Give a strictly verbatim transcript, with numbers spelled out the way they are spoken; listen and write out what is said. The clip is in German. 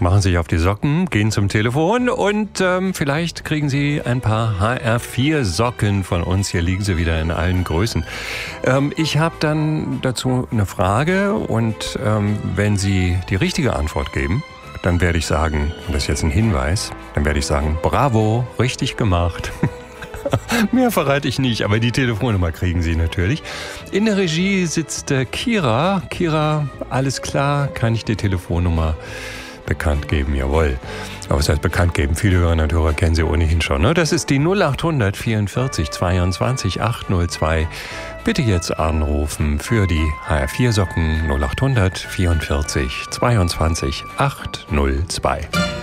machen sich auf die Socken, gehen zum Telefon und ähm, vielleicht kriegen Sie ein paar H R vier Socken von uns. Hier liegen sie wieder in allen Größen. Ähm, ich habe dann dazu eine Frage und ähm, wenn Sie die richtige Antwort geben, dann werde ich sagen, und das ist jetzt ein Hinweis, dann werde ich sagen, bravo, richtig gemacht. Mehr verrate ich nicht, aber die Telefonnummer kriegen Sie natürlich. In der Regie sitzt äh, Kira. Kira, alles klar, kann ich die Telefonnummer bekannt geben? Jawohl. Aber was heißt bekannt geben? Viele Hörerinnen und Hörer kennen sie ohnehin schon. Ne? Das ist die null acht hundert vierundvierzig zweiundzwanzig achthundertzwei. Bitte jetzt anrufen für die H R vier Socken null acht hundert vierundvierzig zweiundzwanzig achthundertzwei.